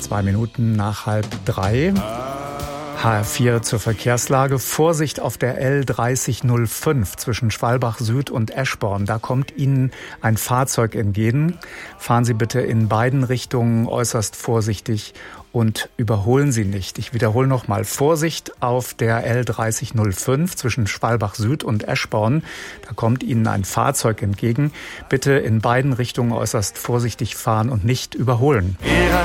2 Minuten nach 2:30. HR4 zur Verkehrslage. Vorsicht auf der L3005 zwischen Schwalbach Süd und Eschborn. Da kommt Ihnen ein Fahrzeug entgegen. Fahren Sie bitte in beiden Richtungen äußerst vorsichtig und überholen Sie nicht. Ich wiederhole nochmal. Vorsicht auf der L3005 zwischen Schwalbach Süd und Eschborn. Da kommt Ihnen ein Fahrzeug entgegen. Bitte in beiden Richtungen äußerst vorsichtig fahren und nicht überholen.